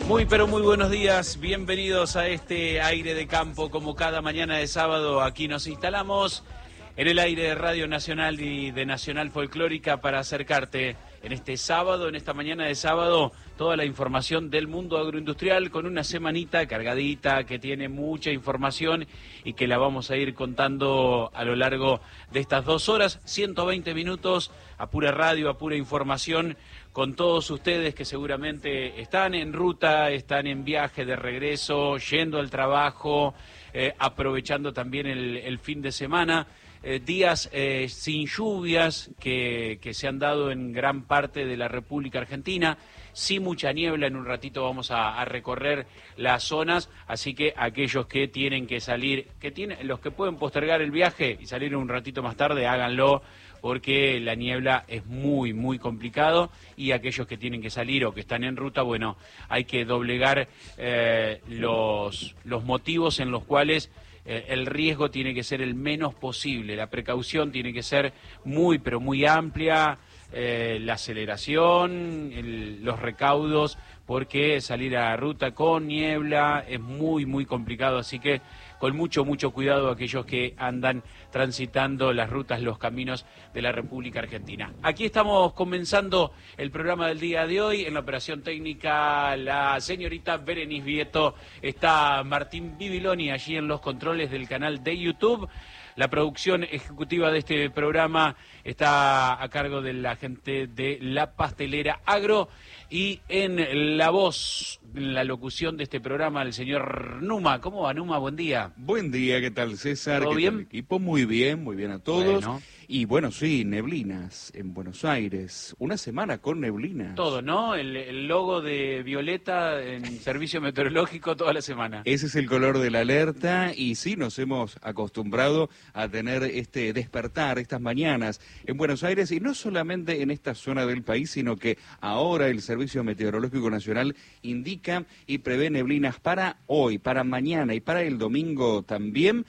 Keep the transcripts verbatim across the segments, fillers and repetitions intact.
Muy pero muy buenos días, bienvenidos a este aire de campo. Como cada mañana de sábado, aquí nos instalamos en el aire de Radio Nacional y de Nacional Folclórica para acercarte en este sábado, en esta mañana de sábado, toda la información del mundo agroindustrial con una semanita cargadita que tiene mucha información y que la vamos a ir contando a lo largo de estas dos horas, ciento veinte minutos a pura radio, a pura información, con todos ustedes que seguramente están en ruta, están en viaje de regreso, yendo al trabajo, eh, aprovechando también el, el fin de semana. Eh, días eh, sin lluvias que, que se han dado en gran parte de la República Argentina, sí mucha niebla. En un ratito vamos a, a recorrer las zonas, así que aquellos que tienen que salir, que tienen, los que pueden postergar el viaje y salir un ratito más tarde, háganlo, porque la niebla es muy, muy complicado, y aquellos que tienen que salir o que están en ruta, bueno, hay que doblegar eh, los, los motivos en los cuales eh, el riesgo tiene que ser el menos posible, la precaución tiene que ser muy, pero muy amplia, eh, la aceleración, el, los recaudos, porque salir a ruta con niebla es muy, muy complicado, así que con mucho, mucho cuidado aquellos que andan transitando las rutas, los caminos de la República Argentina. Aquí estamos comenzando el programa del día de hoy. En la operación técnica, la señorita Berenice Vieto, está Martín Bibiloni allí en los controles del canal de YouTube. La producción ejecutiva de este programa está a cargo de la gente de La Pastelera Agro, y en la voz, en la locución de este programa, el señor Numa. ¿Cómo va, Numa? Buen día. Buen día, ¿qué tal, César? ¿Todo ¿Qué bien? tal, equipo? Muy bien, muy bien a todos. Bueno. Y bueno, sí, neblinas en Buenos Aires. Una semana con neblinas. Todo, ¿no? El, el logo de Violeta en servicio meteorológico toda la semana. Ese es el color de la alerta, y sí, nos hemos acostumbrado a tener este despertar estas mañanas en Buenos Aires, y no solamente en esta zona del país, sino que ahora el Servicio Meteorológico Nacional indica y prevé neblinas para hoy, para mañana y para el domingo también.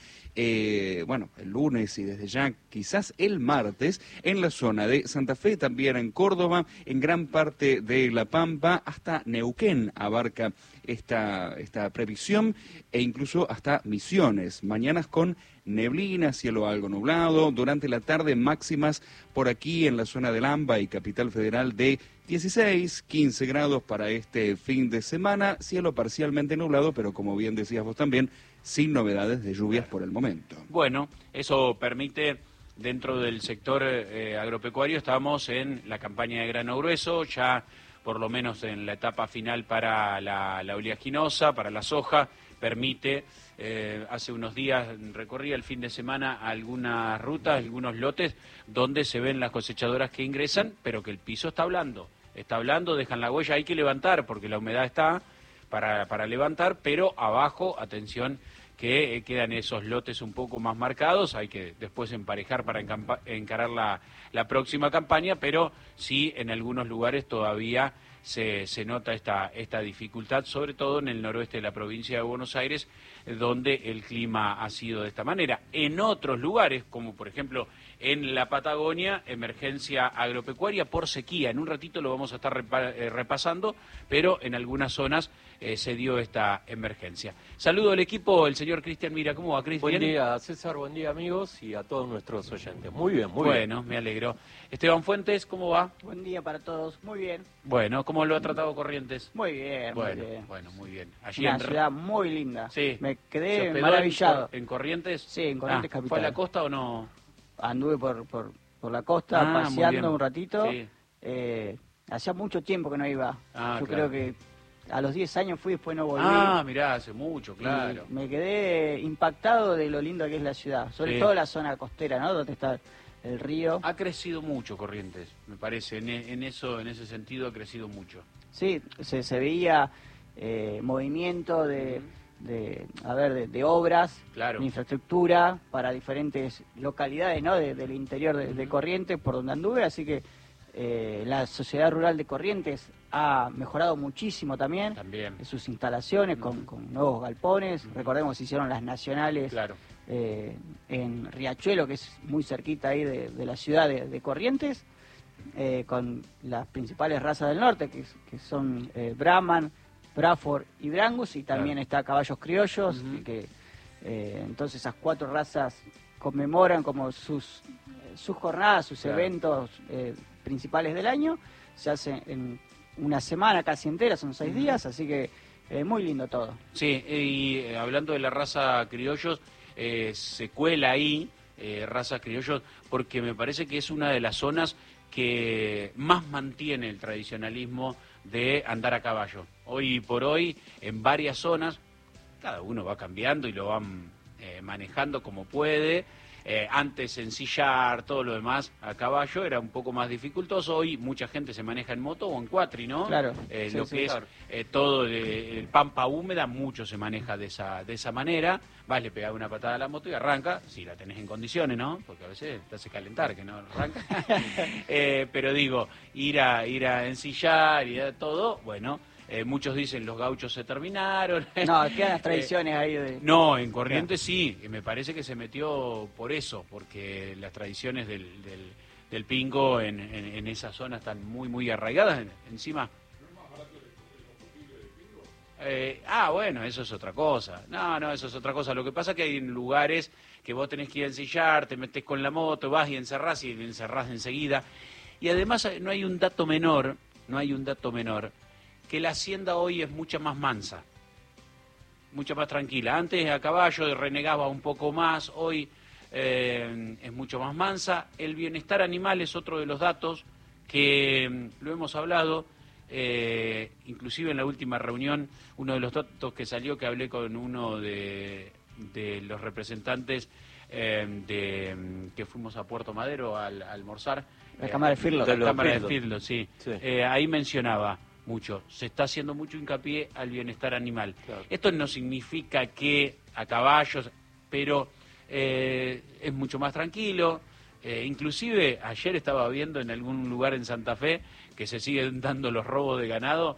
Eh, bueno, el lunes y desde ya quizás el martes en la zona de Santa Fe, también en Córdoba, en gran parte de La Pampa, hasta Neuquén abarca esta, esta previsión, e incluso hasta Misiones. Mañanas con neblina, cielo algo nublado, durante la tarde máximas por aquí en la zona del AMBA y Capital Federal de dieciséis, quince grados para este fin de semana, cielo parcialmente nublado, pero como bien decías vos también, sin novedades de lluvias por el momento. Bueno, eso permite, dentro del sector eh, agropecuario, estamos en la campaña de grano grueso, ya por lo menos en la etapa final para la, la oleaginosa, para la soja, permite, eh, hace unos días recorría el fin de semana algunas rutas, algunos lotes, donde se ven las cosechadoras que ingresan, pero que el piso está blando, está blando, dejan la huella, hay que levantar, porque la humedad está para, para levantar, pero abajo, atención, que eh, quedan esos lotes un poco más marcados, hay que después emparejar para encampa, encarar la, la próxima campaña, pero sí en algunos lugares todavía se, se nota esta, esta dificultad, sobre todo en el noroeste de la provincia de Buenos Aires, donde el clima ha sido de esta manera. En otros lugares, como por ejemplo en la Patagonia, emergencia agropecuaria por sequía. En un ratito lo vamos a estar repa eh, repasando, pero en algunas zonas eh, se dio esta emergencia. Saludo al equipo, el señor Cristian Mira. ¿Cómo va, Cristian? Buen día, César, buen día, amigos, y a todos nuestros oyentes. Muy bien, muy bueno, bien. Bueno, me alegro. Esteban Fuentes, ¿cómo va? Buen día para todos, muy bien. Bueno, ¿cómo lo ha tratado Corrientes? Muy bien, Bueno, muy bien. bueno, muy bien. Allí Una en... ciudad muy linda. Sí. Me ¿Se quedé hospedó maravillado. En, en Corrientes? Sí, en Corrientes Ah, capital. ¿Fue a la costa o no? Anduve por, por, por la costa Ah, muy bien. paseando un ratito. Sí. Eh, hacía mucho tiempo que no iba. Ah, Yo claro. creo que a los diez años fui, después no volví. Ah, mirá, hace mucho, claro. Y me quedé impactado de lo linda que es la ciudad. Sobre Sí. todo la zona costera, ¿no? Donde está el río. Ha crecido mucho Corrientes, me parece, en, en eso, en ese sentido ha crecido mucho. Sí, se, se veía eh, movimiento de, de, a ver, de, de obras, Claro. de infraestructura para diferentes localidades, ¿no? De- del interior de, de Corrientes, por donde anduve, así que eh, la sociedad rural de Corrientes ha mejorado muchísimo también, También. en sus instalaciones con, con nuevos galpones. Recordemos que se hicieron las nacionales Claro. eh, en Riachuelo, que es muy cerquita ahí de, de la ciudad de, de Corrientes, eh, con las principales razas del norte, que, que son eh, Brahman, Bradford y Brangus, y también Claro. está Caballos Criollos, Ujú. que eh, entonces esas cuatro razas conmemoran como sus, sus jornadas, sus Claro. eventos eh, principales del año. Se hace en una semana casi entera, son seis días, así que eh, muy lindo todo. Sí, y eh, hablando de la raza criollos, eh, se cuela ahí, eh, raza criollos, porque me parece que es una de las zonas que más mantiene el tradicionalismo de andar a caballo. Hoy por hoy, en varias zonas, cada uno va cambiando y lo van eh, manejando como puede. Eh, antes ensillar, todo lo demás a caballo era un poco más dificultoso. Hoy mucha gente se maneja en moto o en cuatri, ¿no? Claro, Eh, sí, lo sí, que es claro. eh, todo el, el pampa húmeda, mucho se maneja de esa de esa manera. Vas, le pegás una patada a la moto y arranca, si la tenés en condiciones, ¿no? Porque a veces te hace calentar que no arranca. eh, pero digo, ir a ir a ensillar y a todo, bueno, eh, muchos dicen los gauchos se terminaron. No, quedan las Eh, tradiciones ahí de... no, en Corrientes sí, y me parece que se metió por eso, porque las tradiciones del, del, del pingo en, en, en esa zona están muy, muy arraigadas. En- encima... Eh, ah, bueno, eso es otra cosa. No, no, eso es otra cosa. Lo que pasa es que hay lugares que vos tenés que ir a ensillar, te metés con la moto, vas y encerrás y encerrás enseguida. Y además eh, no hay un dato menor, no hay un dato menor, que la hacienda hoy es mucha más mansa, mucho más tranquila. Antes a caballo renegaba un poco más, hoy eh, es mucho más mansa. El bienestar animal es otro de los datos que mm, lo hemos hablado, eh, inclusive en la última reunión, uno de los datos que salió, que hablé con uno de, de los representantes eh, de mm, que fuimos a Puerto Madero al, a almorzar. La eh, Cámara de Feedlot. La De los Cámara de feedlot. Feedlot, sí. Sí. Eh, ahí mencionaba mucho, se está haciendo mucho hincapié al bienestar animal. Claro. Esto no significa que a caballos, pero eh, es mucho más tranquilo. Eh, inclusive ayer estaba viendo en algún lugar en Santa Fe que se siguen dando los robos de ganado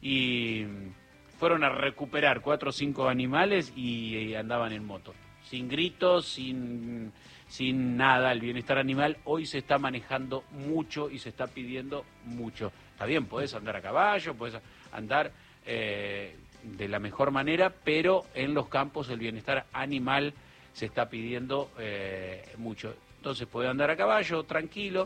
y fueron a recuperar cuatro o cinco animales y, y andaban en moto, sin gritos, sin, sin nada. El bienestar animal hoy se está manejando mucho y se está pidiendo mucho. Está bien, podés andar a caballo, podés andar eh, de la mejor manera, pero en los campos el bienestar animal se está pidiendo eh, mucho. Entonces puede andar a caballo tranquilo.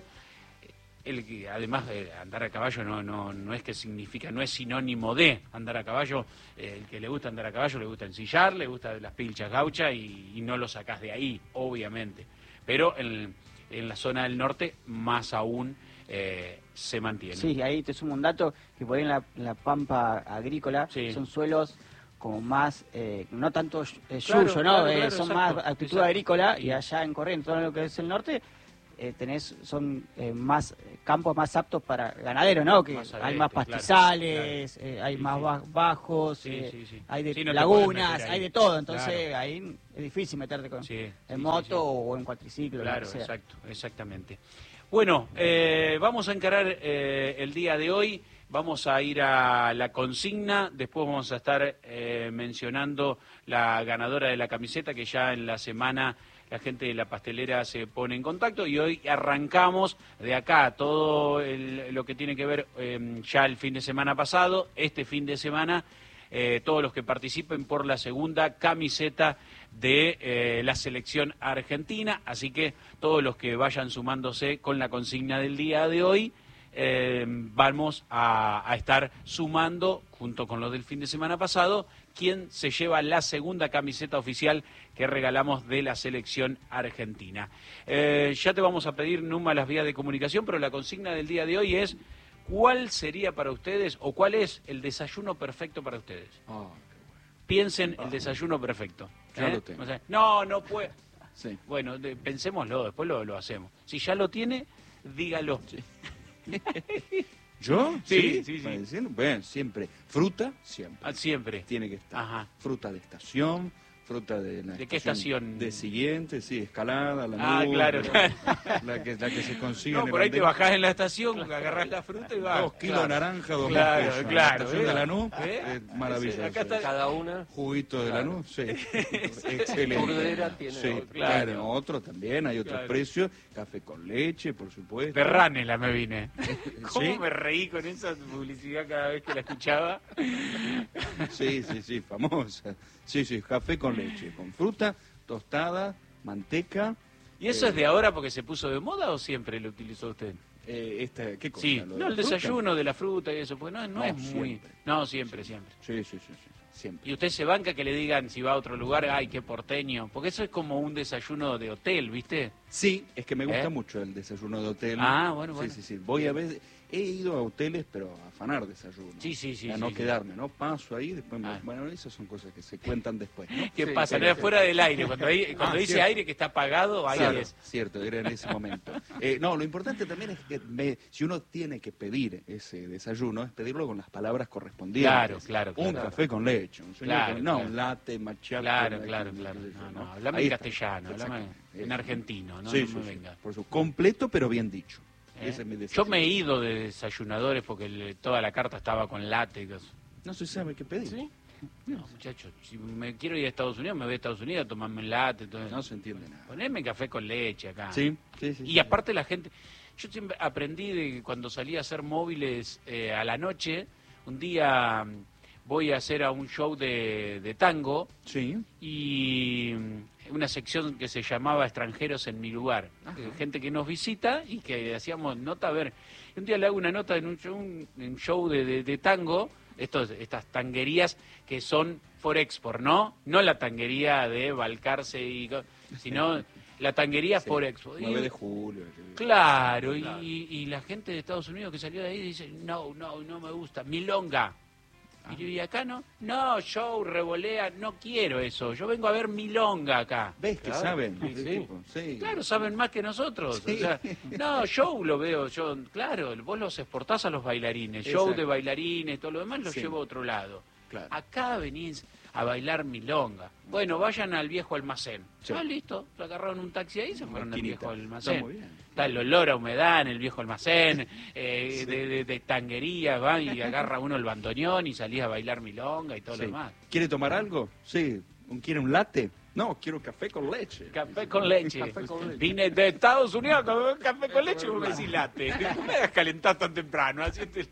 El que, además de andar a caballo no, no, no es que significa, no es sinónimo de andar a caballo. Eh, el que le gusta andar a caballo le gusta ensillar, le gusta las pilchas gauchas y, y no lo sacás de ahí, obviamente. Pero en, en la zona del norte más aún eh, se mantiene. Sí, ahí te sumo un dato, que por ahí en la, en la pampa agrícola Sí. son suelos como más, eh, no tanto eh, Claro, yuyo, ¿no? claro, Eh, claro, son exacto, más actitud exacto. agrícola, y Y- allá en Corrientes, todo lo que es el norte, eh, tenés, son eh, más eh, campos más aptos para ganadero, ¿no? Que Más hay agreste, más claro, pastizales, eh, hay Sí, más sí. ba- bajos, Sí, eh, sí, sí. hay de Sí, no te podés lagunas, meter ahí. hay de todo, entonces Claro. ahí es difícil meterte con, Sí, sí, en sí, moto sí. o en cuatriciclo, Claro, lo que sea. exacto, exactamente. Bueno, eh, vamos a encarar eh, el día de hoy, vamos a ir a la consigna, después vamos a estar eh, mencionando la ganadora de la camiseta, que ya en la semana la gente de la pastelera se pone en contacto, y hoy arrancamos de acá todo el- lo que tiene que ver eh, ya el fin de semana pasado, este fin de semana. Eh, todos los que participen por la segunda camiseta de eh, la selección argentina, así que todos los que vayan sumándose con la consigna del día de hoy, eh, vamos a, a estar sumando, junto con los del fin de semana pasado, quién se lleva la segunda camiseta oficial que regalamos de la selección argentina. Eh, ya te vamos a pedir, Numa, las vías de comunicación, pero la consigna del día de hoy es: ¿cuál sería para ustedes o cuál es el desayuno perfecto para ustedes? Ah, qué bueno. Piensen el desayuno perfecto. Ya lo tengo. O sea, no, no puede. Sí. Bueno, de- pensémoslo, después lo, lo hacemos. Si ya lo tiene, dígalo. ¿Yo? Sí, sí, sí. ¿Para decirlo? Bueno, siempre. Fruta, siempre. Ah, siempre. Tiene que estar. Ajá. Fruta de estación, fruta de la ¿De qué estación? De siguiente, sí, escalada, la Ah, luz, claro, la, claro. la que, la que se consigue No, en el por ahí te andén. bajás en la estación, agarrás la fruta y vas. Dos kilos Claro. de naranja, dos Claro, mil pesos. claro, La estación ¿eh? de Lanús, ¿Eh? es maravilloso. Acá está- Cada una. Juguito de Claro. Lanús, sí. Excelente. Turdera tiene Sí, otro. Claro. tiene otro también, hay otros Claro. precios. Café con leche, por supuesto. Perránela me vine. ¿Cómo ¿Sí? me reí con esa publicidad cada vez que la escuchaba? Sí, sí, sí, famosa. Sí, sí, café con leche, con fruta, tostada, manteca. ¿Y eso eh, es de ahora porque se puso de moda o siempre lo utilizó usted? Eh, esta, ¿qué cosa? Sí, ¿Lo de no, la el fruta? desayuno de la fruta y eso, porque no, no, No, es muy... siempre. No, siempre, siempre. Sí, sí, sí, sí, siempre. Y usted se banca que le digan si va a otro lugar, ay, qué porteño, porque eso es como un desayuno de hotel, ¿viste? Sí, es que me gusta ¿Eh? mucho el desayuno de hotel. Ah, bueno, bueno. Sí, sí, sí. Voy a ver, he ido a hoteles, pero a afanar desayuno. Sí, sí, sí, A sí, no sí. quedarme, ¿no? Paso ahí, después me... Ah. Bueno, esas son cosas que se cuentan después, ¿no? ¿Qué Sí, pasa? sí, No es sí. fuera del aire, cuando, hay, cuando Ah, dice cierto. aire que está apagado, ahí Claro, es. cierto, era en ese momento. Eh, no, lo importante también es que me- si uno tiene que pedir ese desayuno, es pedirlo con las palabras correspondientes. Claro, claro, Un claro. café con leche, un señor Claro, con- no, claro. un latte, macchiato. Claro, una- claro, qué claro. sé yo, No, ¿no? no, hablame Ahí en está. castellano, hablame Exactamente. en argentino, no, Sí, no sí, me sí. vengas. Por su completo, pero bien dicho. ¿Eh? Ese es mi Yo desayuno. me he ido de desayunadores porque el- toda la carta estaba con látex. No se sabe qué pedir. ¿Sí? No, muchachos, si me quiero ir a Estados Unidos, me voy a Estados Unidos a tomarme un latte. Entonces, No se entiende nada. poneme café con leche acá. Sí, sí, sí. Y sí. aparte la gente, yo siempre aprendí de que cuando salí a hacer móviles eh, a la noche, un día mm, voy a hacer a un show de, de tango Sí. y mm, una sección que se llamaba Extranjeros en mi lugar. Ajá. Eh, Gente que nos visita y que hacíamos nota, a ver, un día le hago una nota en un show, un, un show de, de- de tango, estos, estas tanguerías que son for export, ¿no? No la tanguería de Balcarce, y, co- sino la tanguería Sí. for export. nueve Y- de julio. Claro, y, Claro. y la gente de Estados Unidos que salió de ahí dice, no, no, no me gusta, milonga. Ah. Y yo, ¿y acá no? No, show, revolea, no quiero eso, yo vengo a ver milonga acá. ¿Ves que Claro. saben? Sí, ¿Qué sí. tipo? Sí. Claro, saben más que nosotros. Sí. O sea, no, show lo veo yo, claro, vos los exportás a los bailarines, show Exacto. de bailarines, todo lo demás lo Sí. llevo a otro lado. Claro. Acá venís a bailar milonga. Bueno, vayan al viejo almacén. Sí. Ah, listo, se agarraron un taxi ahí y se fueron al Maquinita. viejo almacén. Está muy bien. Está el olor a humedad en el viejo almacén, eh, de, de, de tanguería, va y agarra uno el bandoneón y salís a bailar milonga y todo Sí. lo demás. ¿Quiere tomar algo? Sí. ¿Un- ¿Quiere un latte? No, quiero café con leche. Café con leche. Café con leche. Vine de Estados Unidos con café con leche y vos me decís latte. No me hagas calentar tan temprano. así te-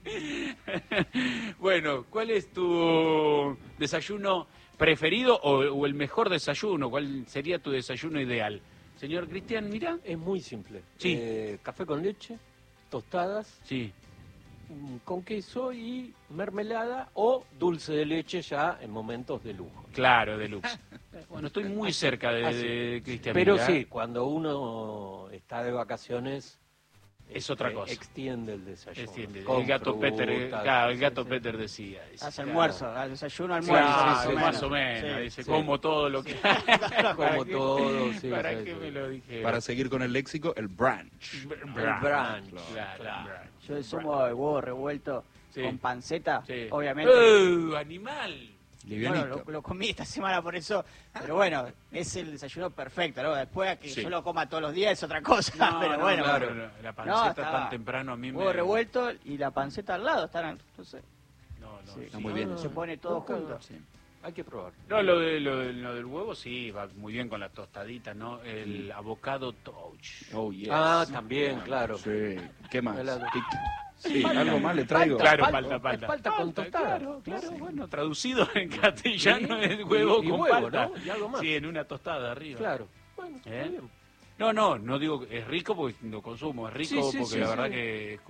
Bueno, ¿cuál es tu desayuno preferido o, o el mejor desayuno? ¿Cuál sería tu desayuno ideal? Señor Cristian, mira. Es muy simple. Sí. Eh, café con leche, tostadas, Sí. mm, con queso y mermelada o dulce de leche ya en momentos de lujo. Claro, deluxe. Bueno, estoy muy cerca de, Así. de Cristian. Pero Mira. sí, cuando uno está de vacaciones Es otra este, cosa. extiende el desayuno. Entiende. con El gato frutas, Peter, claro, el sí, gato sí. Peter decía. dice, Hace claro. almuerzo, al desayuno, almuerzo. Claro, sí, más o menos. Sí. Dice, Sí. como todo lo que... Como ¿Para qué- todo, sí, ¿Para sí, qué sí. me lo dije? Para seguir con el léxico, el brunch. El brunch. Claro, Claro. brunch. Yo el zumo de huevo revuelto Sí. con panceta, Sí. obviamente. ¡Uh, animal! Livianito. Bueno, lo, lo comí esta semana por eso, pero bueno, es el desayuno perfecto, ¿no? Después a que Sí. yo lo coma todos los días es otra cosa, No, pero no, bueno. claro, bueno. la No, panceta estaba tan temprano a mí me... Huevo revuelto y la panceta al lado, están, entonces No, no, sí, Está muy bien. se pone todo Nunca- junto. Sí. Hay que probar. No, lo, de, lo, de- lo del huevo sí, va muy bien con la tostadita, ¿no? El avocado touch. Oh, yes. Ah, también, claro. Sí. ¿Qué más? Helado. ¿Qué- Sí, algo más le traigo. Claro, Palta, palta, palta. palta con tostada. Claro, claro, Sí. bueno, traducido en castellano Sí, es huevo y- y con huevo, palta. ¿no? Y algo más. Sí, en una tostada arriba. Claro. Bueno, ¿Eh? está bien. No, no, no digo que es rico porque lo consumo, es rico Sí, sí, porque sí, la sí. verdad que eh,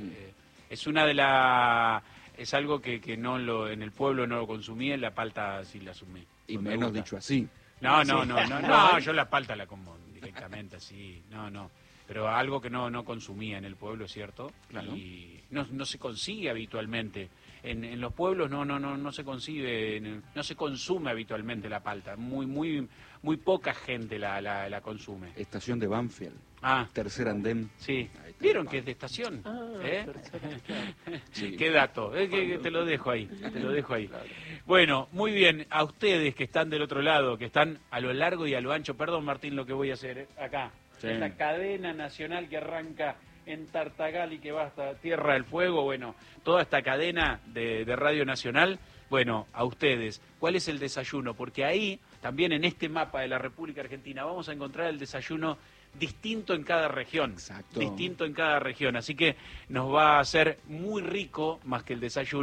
es una de las... Es algo que, que no lo en el pueblo no lo consumí, en la palta sí la asumí. Y Me menos gusta. dicho así. No, no, Sí. no, no, no, yo la palta la como directamente así, no, no. Pero algo que no, no consumía en el pueblo, ¿cierto? Claro. Y no, no se consigue habitualmente. En, en los pueblos no, no, no, no se consigue, no se consume habitualmente la palta. Muy, muy, muy poca gente la, la, la consume. Estación de Banfield, Ah, tercer andén. sí. Ahí está. ¿Vieron que es de estación? Ah, ¿Eh? perfecto, claro. Sí. Qué dato, eh, que, que te lo dejo ahí, te lo dejo ahí. Bueno, muy bien, a ustedes que están del otro lado, que están a lo largo y a lo ancho, perdón Martín lo que voy a hacer eh, acá, Sí. esta cadena nacional que arranca en Tartagal y que va hasta Tierra del Fuego, bueno, toda esta cadena de, de Radio Nacional, bueno, a ustedes, ¿cuál es el desayuno? Porque ahí, también en este mapa de la República Argentina, vamos a encontrar el desayuno distinto en cada región. Exacto. Distinto en cada región. Así que nos va a hacer muy rico, más que el desayuno,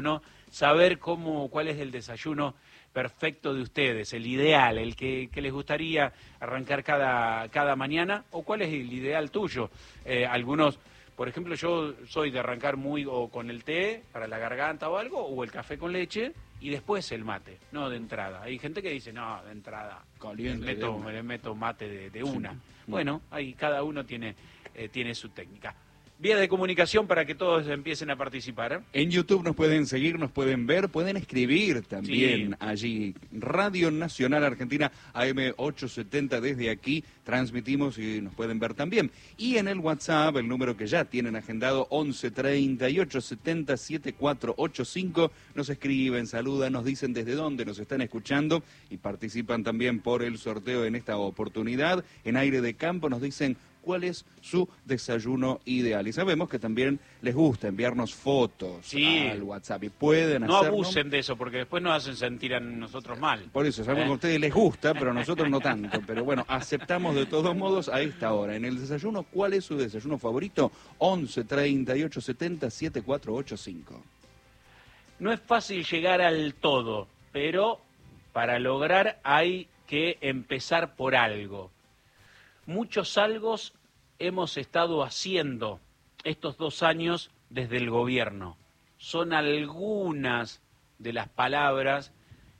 saber cómo, cuál es el desayuno perfecto de ustedes, el ideal, el que, que les gustaría arrancar cada, cada mañana, o cuál es el ideal tuyo. Eh, algunos, por ejemplo, yo soy de arrancar muy o con el té para la garganta o algo, o el café con leche, y después el mate, no de entrada. Hay gente que dice, no, de entrada, Caliente, le meto, de una. le meto mate de, de una. Sí. Bueno, ahí cada uno tiene, eh, tiene su técnica. Vías de comunicación para que todos empiecen a participar. ¿eh? En YouTube nos pueden seguir, nos pueden ver, pueden escribir también sí. allí. Radio Nacional Argentina A M ochocientos setenta, desde aquí transmitimos y nos pueden ver también. Y en el WhatsApp, el número que ya tienen agendado, once treinta y ocho setenta setenta y cuatro ochenta y cinco, nos escriben, saludan, nos dicen desde dónde nos están escuchando y participan también por el sorteo en esta oportunidad. En Aire de Campo nos dicen cuál es su desayuno ideal. Y sabemos que también les gusta enviarnos fotos sí. al WhatsApp. Y pueden no hacerlo. No abusen de eso, porque después nos hacen sentir a nosotros mal. Por eso, sabemos ¿Eh? que a ustedes les gusta, pero a nosotros no tanto. Pero bueno, aceptamos de todos modos a esta hora. En el desayuno, ¿cuál es su desayuno favorito? once treinta y ocho setenta setenta y cuatro ochenta y cinco. No es fácil llegar al todo, pero para lograr hay que empezar por algo. Muchos algos hemos estado haciendo estos dos años desde el gobierno. Son algunas de las palabras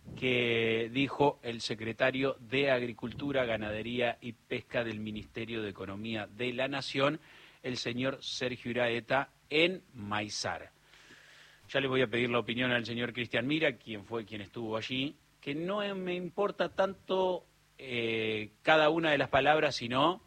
que dijo el secretario de Agricultura, Ganadería y Pesca del Ministerio de Economía de la Nación, el señor Sergio Iraeta, en Maizar. Ya le voy a pedir la opinión al señor Cristian Mira, quien fue quien estuvo allí, que no me importa tanto Eh, cada una de las palabras, sino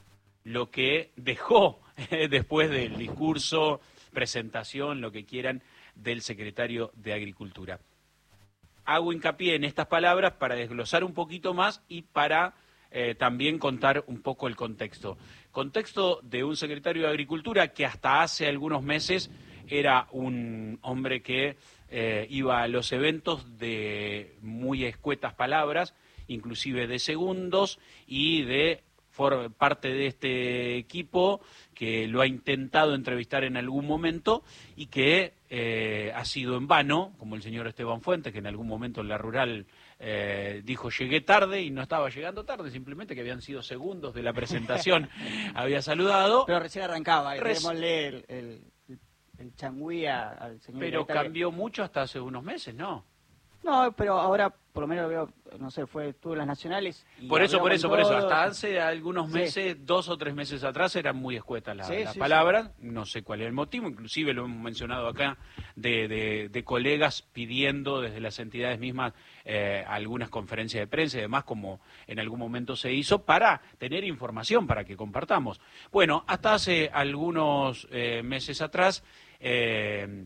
lo que dejó eh, después del discurso, presentación, lo que quieran, del secretario de Agricultura. Hago hincapié en estas palabras para desglosar un poquito más y para eh, también contar un poco el contexto. Contexto de un secretario de Agricultura que hasta hace algunos meses era un hombre que eh, iba a los eventos de muy escuetas palabras, inclusive de segundos, y de for, parte de este equipo que lo ha intentado entrevistar en algún momento y que eh, ha sido en vano, como el señor Esteban Fuentes, que en algún momento en la rural eh, dijo llegué tarde y no estaba llegando tarde, simplemente que habían sido segundos de la presentación, había saludado. Pero recién arrancaba, y Reci... el, el, el changüí al señor. Pero cambió mucho hasta hace unos meses, ¿no? No, pero ahora por lo menos lo veo, no sé, fue estuvo en las nacionales. Por eso, por eso, por eso. Hasta hace algunos meses, sí. dos o tres meses atrás, eran muy escuetas la, sí, las sí, palabras. Sí. No sé cuál es el motivo, inclusive lo hemos mencionado acá, de, de, de colegas pidiendo desde las entidades mismas eh, algunas conferencias de prensa y demás, como en algún momento se hizo, para tener información, para que compartamos. Bueno, hasta hace algunos eh, meses atrás... Eh,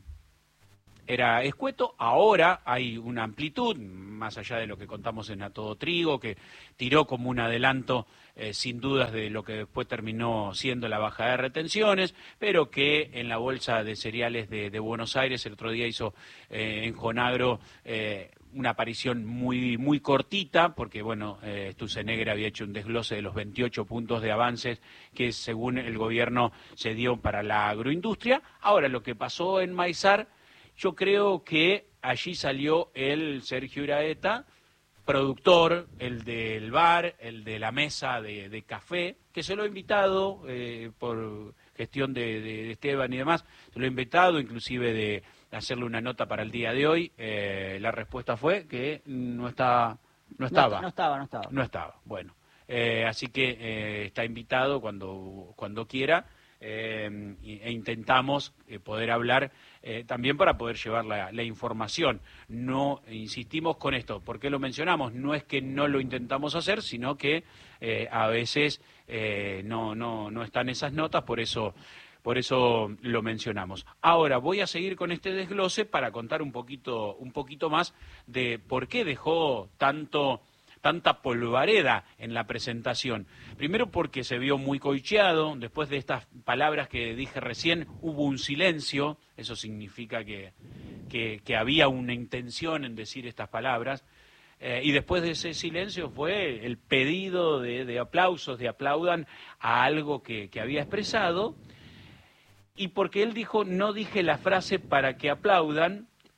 Era escueto, ahora hay una amplitud, más allá de lo que contamos en A Todo Trigo, que tiró como un adelanto, eh, sin dudas, de lo que después terminó siendo la bajada de retenciones, pero que en la bolsa de cereales de, de Buenos Aires el otro día hizo eh, en Jonagro eh, una aparición muy muy cortita, porque bueno, eh, Sturzenegger había hecho un desglose de los veintiocho puntos de avances que según el gobierno se dio para la agroindustria. Ahora, lo que pasó en Maizar, yo creo que allí salió el Sergio Iraeta, productor, el del bar, el de la mesa de, de café, que se lo ha invitado eh, por gestión de, de Esteban y demás, se lo ha invitado inclusive de hacerle una nota para el día de hoy. Eh, la respuesta fue que no, está, no estaba. No, no estaba, no estaba. No estaba, bueno. Eh, así que eh, está invitado cuando, cuando quiera. Eh, e intentamos eh, poder hablar eh, también para poder llevar la, la información. No insistimos con esto, ¿por qué lo mencionamos? No es que no lo intentamos hacer, sino que eh, a veces eh, no, no, no están esas notas, por eso, por eso lo mencionamos. Ahora voy a seguir con este desglose para contar un poquito, un poquito más de por qué dejó tanto... tanta polvareda en la presentación. Primero porque se vio muy coicheado, después de estas palabras que dije recién hubo un silencio, eso significa que, que, que había una intención en decir estas palabras, eh, y después de ese silencio fue el pedido de, de aplausos, de aplaudan a algo que, que había expresado, y porque él dijo, no dije la frase para que aplaudan,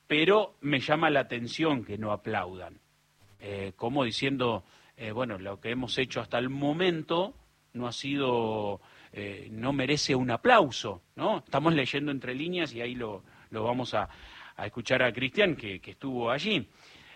pero me llama la atención que no aplaudan, eh, como diciendo, eh, bueno, lo que hemos hecho hasta el momento no ha sido, eh, no merece un aplauso, ¿no? Estamos leyendo entre líneas y ahí lo, lo vamos a, a escuchar a Cristian, que, que estuvo allí.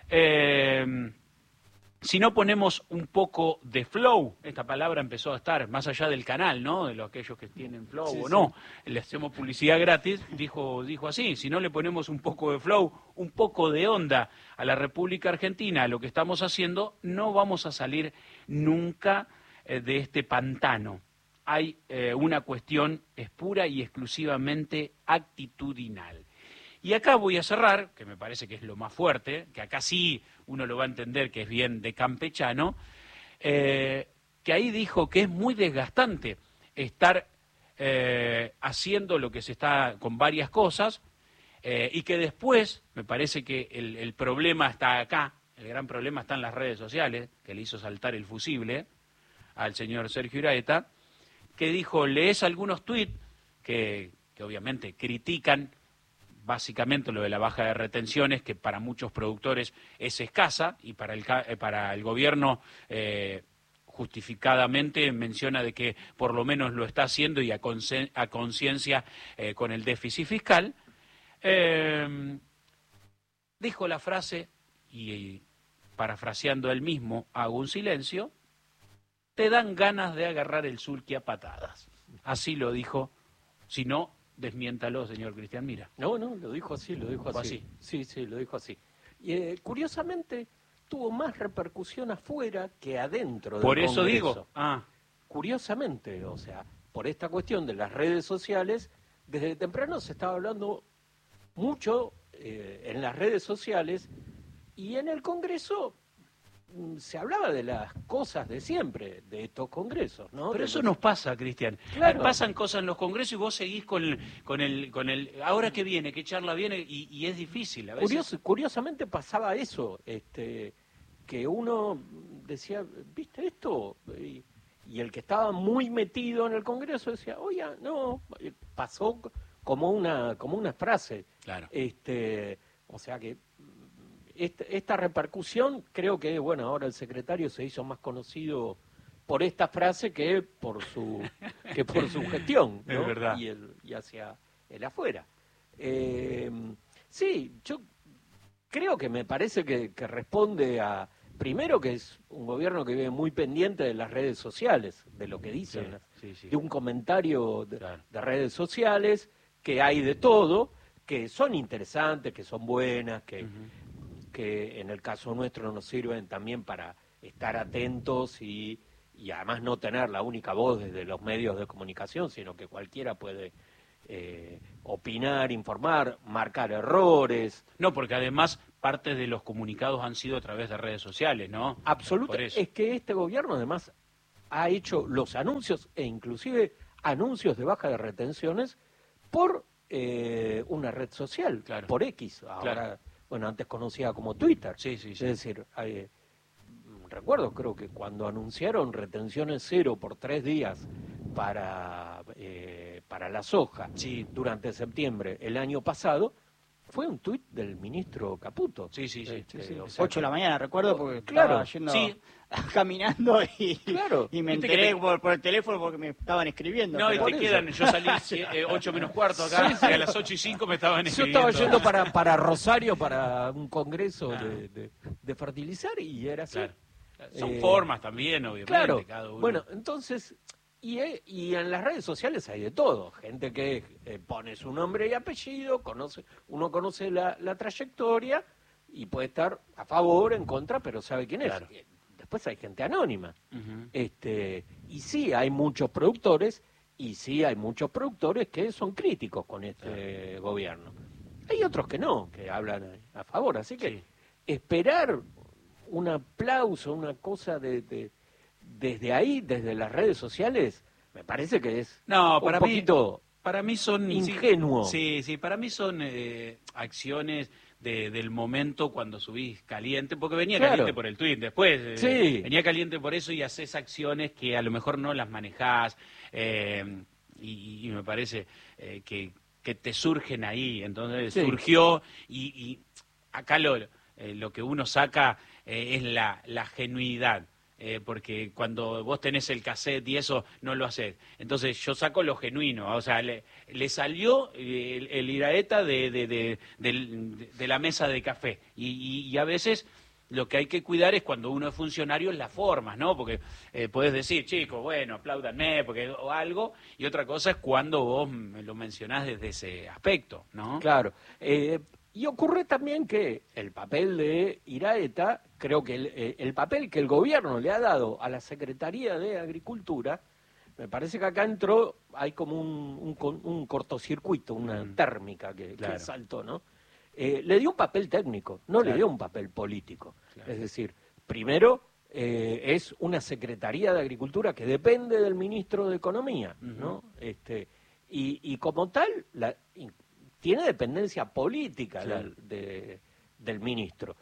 Eh, Si no ponemos un poco de flow, esta palabra empezó a estar más allá del canal, ¿no? De los aquellos que tienen flow sí, o sí. no, le hacemos publicidad gratis, dijo, dijo así, si no le ponemos un poco de flow, un poco de onda a la República Argentina, a lo que estamos haciendo, no vamos a salir nunca eh, de este pantano. Hay eh, una cuestión es pura y exclusivamente actitudinal. Y acá voy a cerrar, que me parece que es lo más fuerte, que acá sí uno lo va a entender que es bien de campechano, eh, que ahí dijo que es muy desgastante estar eh, haciendo lo que se está con varias cosas eh, y que después, me parece que el, el problema está acá, el gran problema está en las redes sociales, que le hizo saltar el fusible al señor Sergio Iraeta, que dijo, lees algunos tuits que, que obviamente critican básicamente lo de la baja de retenciones, que para muchos productores es escasa, y para el, para el gobierno eh, justificadamente menciona de que por lo menos lo está haciendo y a conciencia eh, con el déficit fiscal. Eh, dijo la frase, y, y parafraseando él mismo, hago un silencio, te dan ganas de agarrar el sulky a patadas. Así lo dijo, si no, desmiéntalo, señor Cristian Mira. No, no, lo dijo así, lo dijo así. así. Sí, sí, lo dijo así. Y eh, curiosamente tuvo más repercusión afuera que adentro del Por eso Congreso. digo. Ah. Curiosamente, o sea, por esta cuestión de las redes sociales, desde temprano se estaba hablando mucho eh, en las redes sociales y en el Congreso se hablaba de las cosas de siempre, de estos congresos, ¿no? Pero de eso los... nos pasa, Cristian. Claro. Pasan cosas en los congresos y vos seguís con el, con el, con el ahora que viene, qué charla viene, y, y es difícil a veces. Curioso, curiosamente pasaba eso, este, que uno decía, ¿viste esto? Y, y el que estaba muy metido en el Congreso decía, oye, no, pasó como una, como una frase. Claro. Este, o sea que esta, esta repercusión, creo que, bueno, ahora el secretario se hizo más conocido por esta frase que por su que por su gestión, ¿no? Es verdad. Y, el, y hacia el afuera. Eh, sí, yo creo que me parece que, que responde a, primero que es un gobierno que vive muy pendiente de las redes sociales, de lo que dicen, sí, sí, sí. de un comentario de, Claro. de redes sociales, que hay de todo, que son interesantes, que son buenas, que, uh-huh. que en el caso nuestro nos sirven también para estar atentos y, y además no tener la única voz desde los medios de comunicación, sino que cualquiera puede eh, opinar, informar, marcar errores. No, porque además parte de los comunicados han sido a través de redes sociales, ¿no? Absolutamente. Es que este gobierno además ha hecho los anuncios e inclusive anuncios de baja de retenciones por eh, una red social, claro. por X, ahora, claro. bueno, antes conocida como Twitter. Sí, sí, sí. Es decir, eh, recuerdo, creo que cuando anunciaron retenciones cero por tres días para, eh, para la soja sí. durante septiembre el año pasado, fue un tuit del ministro Caputo. Sí, sí, sí. Este, sí, sí. o sea, ocho de la mañana, recuerdo, porque claro, estaba yendo sí. caminando y, claro. y me Viste enteré que te... por, por el teléfono porque me estaban escribiendo. No, y te eso. quedan, yo salí eh, ocho menos cuarto acá, sí, sí. Y a las ocho y cinco me estaban Yo escribiendo. estaba yendo para, para Rosario para un congreso ah. de, de, de fertilizar y era así. Claro. Son eh, formas también, obviamente. Claro, cada uno. bueno, entonces, y, y en las redes sociales hay de todo, gente que eh, pone su nombre y apellido, conoce, uno conoce la, la trayectoria y puede estar a favor, en contra, pero sabe quién claro. es. Después hay gente anónima. Uh-huh. este Y sí, hay muchos productores, y sí hay muchos productores que son críticos con este claro. gobierno. Hay otros que no, que hablan a favor, así que sí. esperar un aplauso, una cosa de, de desde ahí, desde las redes sociales, me parece que es no, para un poquito mí, para mí son ingenuo. Sí, sí, para mí son eh, acciones de, del momento cuando subís caliente, porque venía claro. caliente por el tuit, después eh, sí. venía caliente por eso y haces acciones que a lo mejor no las manejás, eh, y, y me parece eh, que que te surgen ahí. Entonces Sí. surgió y, y acá lo, eh, lo que uno saca eh, es la, la genuidad. Eh, porque cuando vos tenés el cassette y eso, no lo haces. Entonces yo saco lo genuino, o sea, le, le salió eh, el, el Iraeta de, de, de, de, de la mesa de café. Y, y, y a veces lo que hay que cuidar es cuando uno es funcionario, es las formas, ¿no? Porque eh, podés decir, chicos, bueno, apláudanme, porque, o algo, y otra cosa es cuando vos me lo mencionás desde ese aspecto, ¿no? Claro. Eh, y ocurre también que el papel de Iraeta, creo que el, eh, el papel que el gobierno le ha dado a la Secretaría de Agricultura, me parece que acá entró, hay como un, un, con- un cortocircuito, una Mm. térmica que, Claro. que saltó, ¿no? Eh, le dio un papel técnico, no Claro. le dio un papel político. Claro. Es decir, primero eh, es una Secretaría de Agricultura que depende del ministro de Economía, ¿no? Este, y, y como tal, la, y tiene dependencia política Claro. la- de- del ministro.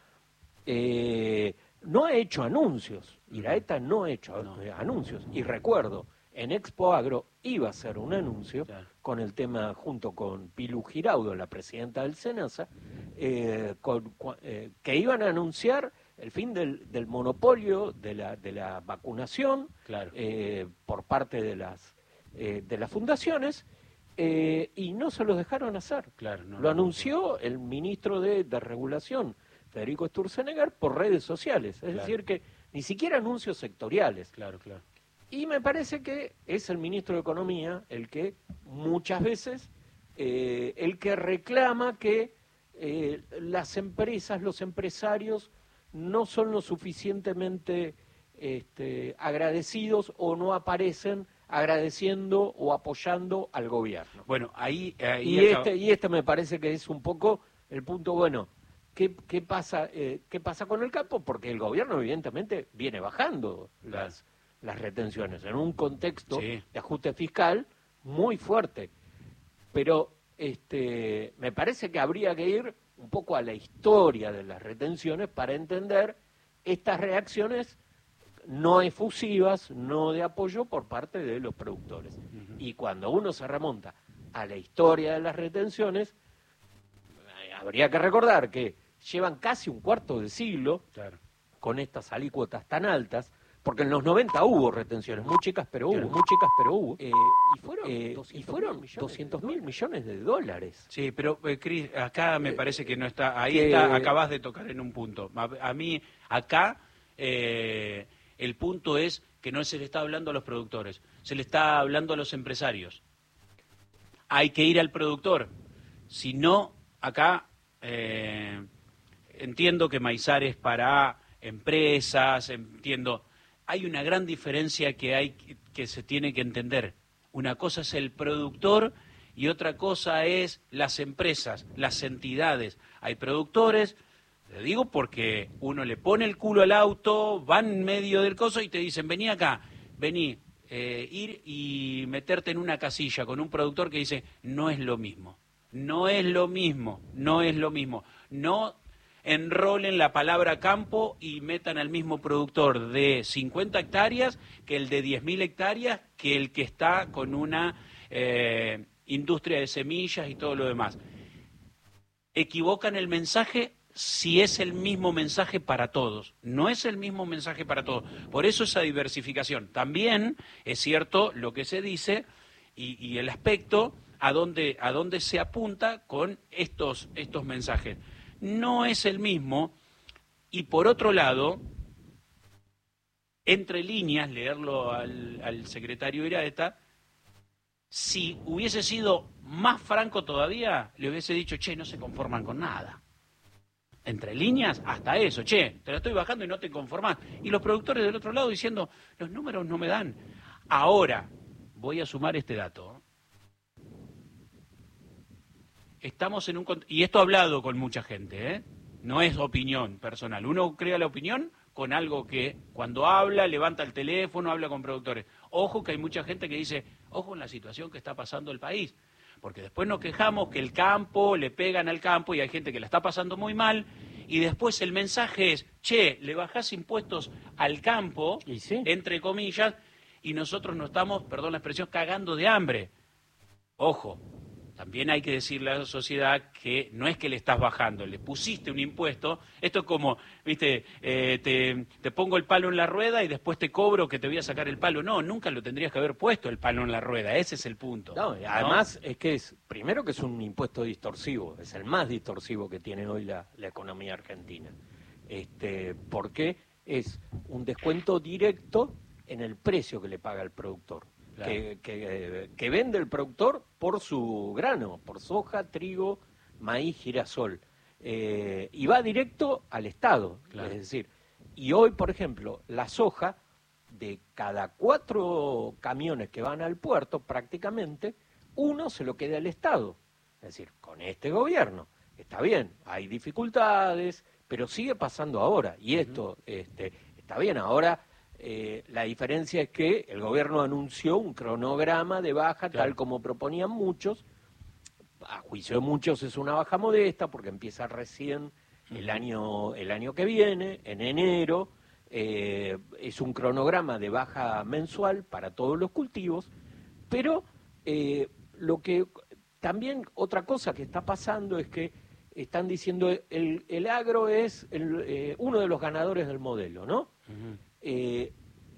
Eh, no ha hecho anuncios, Iraeta no ha hecho No. eh, anuncios. Y recuerdo, en Expo Agro iba a hacer un anuncio Claro. con el tema, junto con Pilu Giraudo, la presidenta del SENASA, eh, con- cua- eh, que iban a anunciar el fin del, del monopolio de la, de la vacunación Claro. eh, por parte de las, eh, de las fundaciones, eh, y no se los dejaron hacer. Claro, no, Lo no. anunció el ministro de, de Regulación, Federico Sturzenegger, por redes sociales. Es Claro. decir, que ni siquiera anuncios sectoriales. Claro, claro. Y me parece que es el ministro de Economía el que muchas veces, eh, el que reclama que eh, las empresas, los empresarios, no son lo suficientemente este, agradecidos o no aparecen agradeciendo o apoyando al gobierno. Bueno, ahí... ahí Y acaba- este, y este me parece que es un poco el punto bueno. ¿Qué, qué pasa, eh, ¿Qué pasa con el campo? Porque el gobierno evidentemente viene bajando Claro. las, las retenciones en un contexto Sí. de ajuste fiscal muy fuerte. Pero este, me parece que habría que ir un poco a la historia de las retenciones para entender estas reacciones no efusivas, no de apoyo por parte de los productores. Y cuando uno se remonta a la historia de las retenciones, eh, habría que recordar que llevan casi un cuarto de siglo Claro. con estas alícuotas tan altas, porque en los noventa hubo retenciones, muy chicas pero hubo, Claro. muy chicas pero hubo, eh, y fueron, eh, y fueron doscientos mil millones de dólares. Sí, pero eh, Cris, acá me parece que no está, ahí que- está, acabas de tocar en un punto. A, a mí, acá, eh, el punto es que no se le está hablando a los productores, se le está hablando a los empresarios. Hay que ir al productor. Si no, acá eh, entiendo que Maizar es para empresas, entiendo. Hay una gran diferencia que hay que se tiene que entender. Una cosa es el productor y otra cosa es las empresas, las entidades. Hay productores, te digo porque uno le pone el culo al auto, van en medio del coso y te dicen, vení acá, vení, eh, ir y meterte en una casilla con un productor que dice, no es lo mismo, no es lo mismo, no es lo mismo. No enrolen la palabra campo y metan al mismo productor de cincuenta hectáreas que el de diez mil hectáreas, que el que está con una eh, industria de semillas y todo lo demás. Equivocan el mensaje si es el mismo mensaje para todos. No es el mismo mensaje para todos. Por eso esa diversificación. También es cierto lo que se dice y, y el aspecto a dónde, a dónde se apunta con estos, estos mensajes. No es el mismo, y por otro lado, entre líneas, leerlo al, al secretario Iraeta, si hubiese sido más franco todavía, le hubiese dicho, che, no se conforman con nada. Entre líneas, hasta eso, che, te lo estoy bajando y no te conformás. Y los productores del otro lado diciendo, los números no me dan. Ahora, voy a sumar este dato. Estamos en un... Y esto he hablado con mucha gente, ¿eh? No es opinión personal. Uno crea la opinión con algo que cuando habla, levanta el teléfono, habla con productores. Ojo que hay mucha gente que dice, ojo en la situación que está pasando el país. Porque después nos quejamos que el campo, le pegan al campo y hay gente que la está pasando muy mal. Y después el mensaje es, che, le bajás impuestos al campo, Y sí. entre comillas, y nosotros nos estamos, perdón la expresión, cagando de hambre. Ojo. también hay que decirle a la sociedad que no es que le estás bajando, le pusiste un impuesto. Esto es como, viste, eh, te, te pongo el palo en la rueda y después te cobro que te voy a sacar el palo. No, nunca lo tendrías que haber puesto el palo en la rueda, ese es el punto. No, y además ¿no? es que es, primero que es un impuesto distorsivo, es el más distorsivo que tiene hoy la, la economía argentina. Este, porque es un descuento directo en el precio que le paga el productor. Claro. Que, que, que vende el productor por su grano, por soja, trigo, maíz, girasol. Eh, y va directo al Estado. Claro. Es decir, y hoy, por ejemplo, la soja, de cada cuatro camiones que van al puerto, prácticamente, uno se lo queda al Estado. Es decir, con este gobierno. Está bien, hay dificultades, pero sigue pasando ahora. Y esto uh-huh. este, está bien, ahora... Eh, la diferencia es que el gobierno anunció un cronograma de baja, claro. tal como proponían muchos. A juicio de muchos es una baja modesta porque empieza recién el año, el año que viene, en enero. Eh, es un cronograma de baja mensual para todos los cultivos, pero eh, lo que también otra cosa que está pasando es que están diciendo el, el agro es el, eh, uno de los ganadores del modelo, ¿no? Uh-huh. Eh,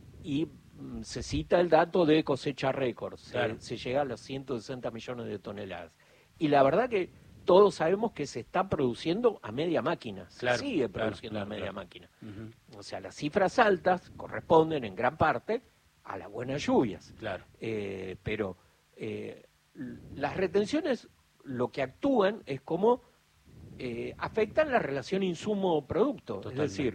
y mm, se cita el dato de cosecha récord, claro. se, se llega a los ciento sesenta millones de toneladas. Y la verdad que todos sabemos que se está produciendo a media máquina, claro, se sigue produciendo claro, claro, a media claro. máquina. Uh-huh. O sea, las cifras altas corresponden en gran parte a las buenas lluvias. Claro. Eh, pero eh, las retenciones lo que actúan es como eh, afectan la relación insumo-producto, es decir,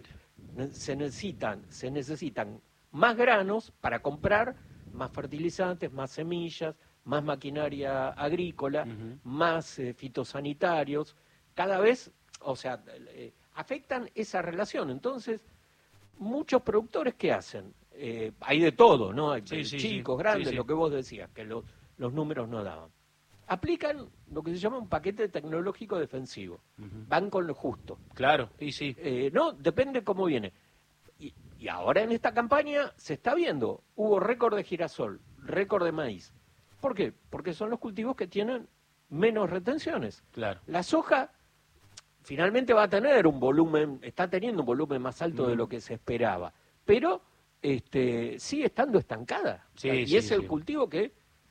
se necesitan, se necesitan más granos para comprar más fertilizantes, más semillas, más maquinaria agrícola, uh-huh. más eh, fitosanitarios, cada vez, o sea, eh, afectan esa relación. Entonces, muchos productores, ¿qué hacen? Eh, hay de todo, ¿no? Hay sí, sí, chicos, sí. grandes, sí, sí. lo que vos decías, que lo, los números no daban. Aplican lo que se llama un paquete tecnológico defensivo. Uh-huh. Van con lo justo. Claro, y sí. Eh, no, depende cómo viene. Y, y ahora en esta campaña se está viendo, hubo récord de girasol, récord de maíz. ¿Por qué? Porque son los cultivos que tienen menos retenciones. Claro. La soja finalmente va a tener un volumen, está teniendo un volumen más alto uh-huh. de lo que se esperaba, pero este, sigue estando estancada. Sí, y sí, es el sí. cultivo que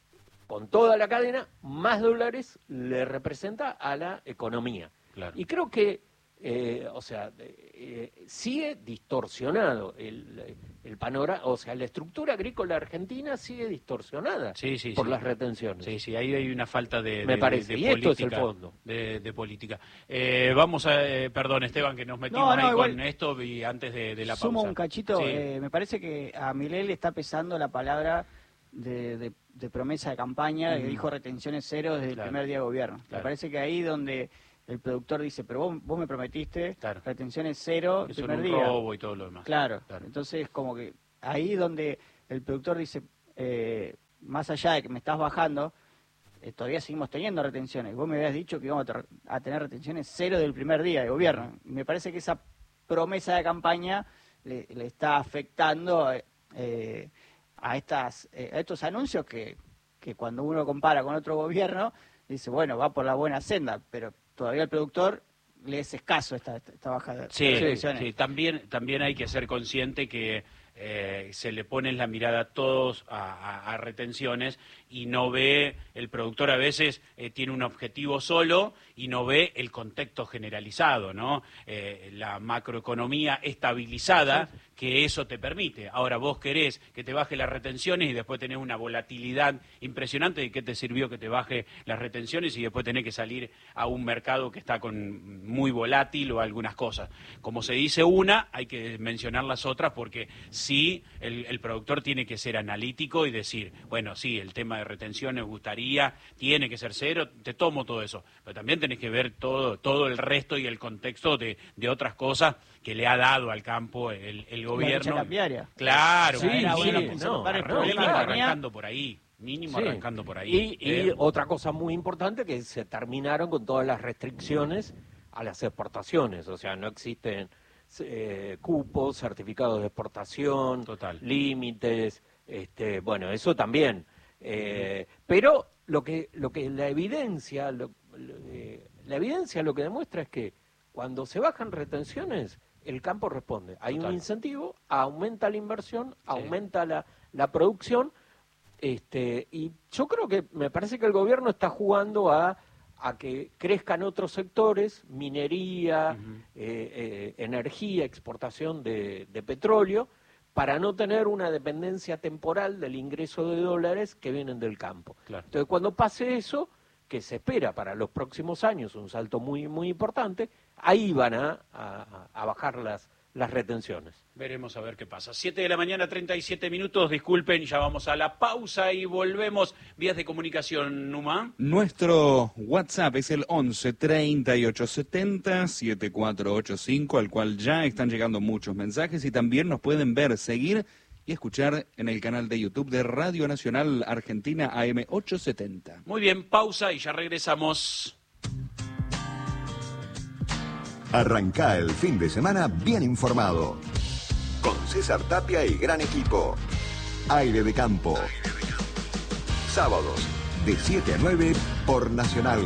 con toda la cadena, más dólares le representa a la economía. Claro. Y creo que, eh, o sea, eh, sigue distorsionado el, el panorama, o sea, la estructura agrícola argentina sigue distorsionada sí, sí, por sí. las retenciones. Sí, sí, ahí hay una falta de, Me de, parece. de, de y política. Esto es el fondo. De, de política. Eh, vamos a, eh, perdón, Esteban, que nos metimos no, no, ahí igual, con esto y antes de, de la pausa. Sumo un cachito, sí. eh, me parece que a Milei le está pesando la palabra de... de de promesa de campaña, uh-huh. que dijo retenciones cero desde claro. el primer día de gobierno. Claro. Me parece que ahí donde el productor dice, pero vos, vos me prometiste claro. retenciones cero el primer un día. Robo y todo lo demás. Claro. claro, entonces como que ahí donde el productor dice, eh, más allá de que me estás bajando, eh, todavía seguimos teniendo retenciones. Vos me habías dicho que íbamos a tener retenciones cero del primer día de gobierno. Y me parece que esa promesa de campaña le, le está afectando... Eh, a estas eh, a estos anuncios que, que cuando uno compara con otro gobierno, dice, bueno, va por la buena senda, pero todavía el productor le es escaso esta, esta baja de sí, retenciones. Sí, también, también hay que ser consciente que eh, se le pone la mirada a todos a, a, a retenciones y no ve, el productor a veces eh, tiene un objetivo solo y no ve el contexto generalizado, ¿no? Eh, la macroeconomía estabilizada sí. que eso te permite. Ahora vos querés que te baje las retenciones y después tenés una volatilidad impresionante. ¿De qué te sirvió que te baje las retenciones y después tenés que salir a un mercado que está con muy volátil o algunas cosas? Como se dice una, hay que mencionar las otras porque sí, el, el productor tiene que ser analítico y decir, bueno, sí, el tema de retenciones gustaría, tiene que ser cero, te tomo todo eso, pero también tenés que ver todo todo el resto y el contexto de, de otras cosas que le ha dado al campo el, el gobierno. La cambiaria. Claro, sí, sí, bueno, sí, no, el problema mínimo arrancando por ahí, mínimo sí. arrancando por ahí. Y, y eh. otra cosa muy importante que se terminaron con todas las restricciones a las exportaciones, o sea, no existen eh, cupos, certificados de exportación, Total. límites, este, bueno, eso también. Eh, pero lo que lo que la evidencia lo, lo, eh, la evidencia lo que demuestra es que cuando se bajan retenciones el campo responde, hay Total. un incentivo, aumenta la inversión, sí. aumenta la, la producción, este y yo creo que me parece que el gobierno está jugando a a que crezcan otros sectores, minería, uh-huh. eh, eh, energía, exportación de, de petróleo, para no tener una dependencia temporal del ingreso de dólares que vienen del campo. Claro. Entonces, cuando pase eso, que se espera para los próximos años un salto muy muy importante, ahí van a, a, a bajar las, las retenciones. Veremos a ver qué pasa. siete de la mañana, treinta y siete minutos. Disculpen, ya vamos a la pausa y volvemos. Vías de comunicación, Numa. Nuestro WhatsApp es el once, treinta y ocho, setenta, setenta y cuatro ochenta y cinco, al cual ya están llegando muchos mensajes y también nos pueden ver, seguir y escuchar en el canal de YouTube de Radio Nacional Argentina A M ochocientos setenta. Muy bien, pausa y ya regresamos. Arrancá el fin de semana bien informado. Con César Tapia y gran equipo. Aire de Campo. Sábados de siete a nueve por Nacional.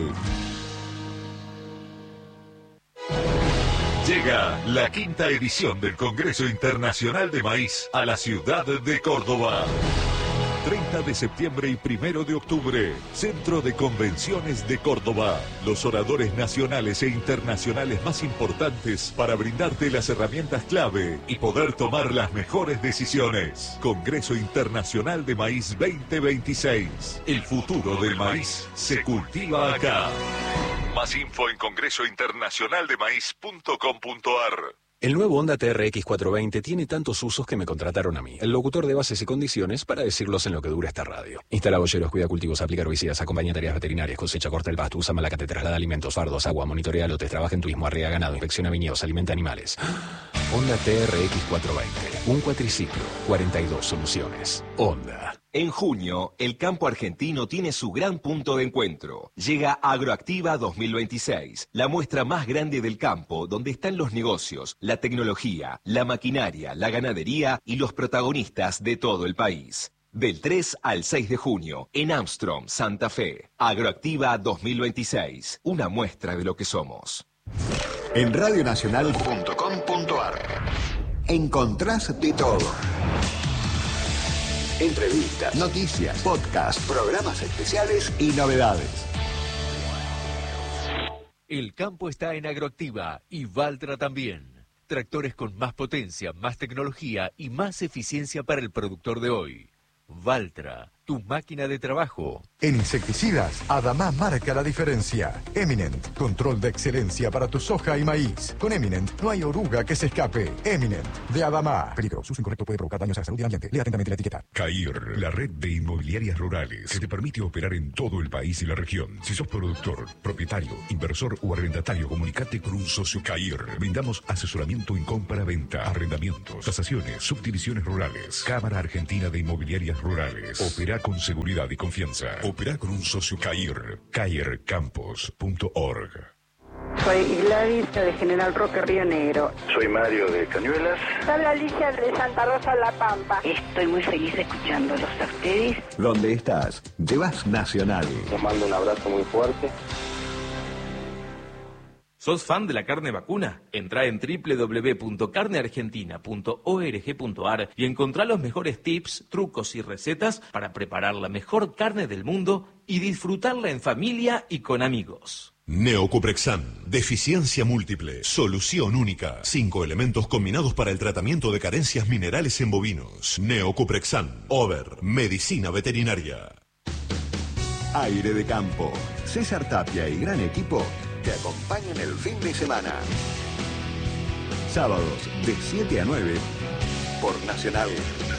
Llega la quinta edición del Congreso Internacional de Maíz a la ciudad de Córdoba. treinta de septiembre y primero de octubre, Centro de Convenciones de Córdoba. Los oradores nacionales e internacionales más importantes para brindarte las herramientas clave y poder tomar las mejores decisiones. Congreso Internacional de Maíz veinte veintiséis. El futuro del maíz se cultiva acá. Más info en congreso internacional de maíz punto com punto a r. El nuevo Honda T R X cuatrocientos veinte tiene tantos usos que me contrataron a mí, el locutor de bases y condiciones, para decirlos en lo que dura esta radio. Instala boyeros, cuida cultivos, aplica herbicidas, acompaña tareas veterinarias, cosecha, corta el pasto, usa malacate, traslada alimentos, fardos, agua, monitorea lotes, trabaja en turismo, arrea ganado, inspecciona viñedos, alimenta animales. Honda T R X cuatrocientos veinte, un cuatriciclo, cuarenta y dos soluciones. Honda. En junio, el campo argentino tiene su gran punto de encuentro. Llega Agroactiva dos mil veintiséis, la muestra más grande del campo, donde están los negocios, la tecnología, la maquinaria, la ganadería y los protagonistas de todo el país. Del tres al seis de junio, en Armstrong, Santa Fe. Agroactiva dos mil veintiséis, una muestra de lo que somos. En radio nacional punto com punto a r encontrás de todo. Entrevistas, noticias, podcasts, programas especiales y novedades. El campo está en Agroactiva y Valtra también. Tractores con más potencia, más tecnología y más eficiencia para el productor de hoy. Valtra, tu máquina de trabajo. En insecticidas, Adamá marca la diferencia. Eminent, control de excelencia para tu soja y maíz. Con Eminent no hay oruga que se escape. Eminent, de Adamá. Peligro, su uso incorrecto puede provocar daños a la salud y al ambiente. Lea atentamente la etiqueta. CAIR, la red de inmobiliarias rurales, que te permite operar en todo el país y la región. Si sos productor, propietario, inversor o arrendatario, comunicate con un socio CAIR. Brindamos asesoramiento en compra-venta, arrendamientos, tasaciones, subdivisiones rurales. Cámara Argentina de Inmobiliarias Rurales. Opera con seguridad y confianza. Opera con un socio CAIR. cair campos punto org. Soy Gladys de General Roque Río Negro. Soy Mario de Cañuelas. Soy Alicia de Santa Rosa La Pampa. Estoy muy feliz escuchándolos a ustedes. ¿Dónde estás? Llevas Nacional. Les mando un abrazo muy fuerte. ¿Sos fan de la carne vacuna? Entrá en doble u doble u doble u punto carne argentina punto org punto a r y encontrá los mejores tips, trucos y recetas para preparar la mejor carne del mundo y disfrutarla en familia y con amigos. Neocuprexan, deficiencia múltiple, solución única. Cinco elementos combinados para el tratamiento de carencias minerales en bovinos. Neocuprexan, Over, medicina veterinaria. Aire de Campo. César Tapia y gran equipo te acompañan el fin de semana. Sábados de siete a nueve por Nacional.